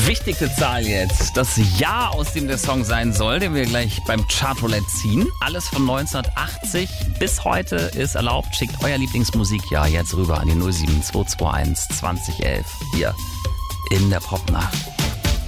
Wichtigste Zahl jetzt. Das Jahr, aus dem der Song sein soll, den wir gleich beim Chartroulette ziehen. Alles von 1980 bis heute ist erlaubt. Schickt euer Lieblingsmusikjahr jetzt rüber an die 07221 2011. Hier in der Popnacht.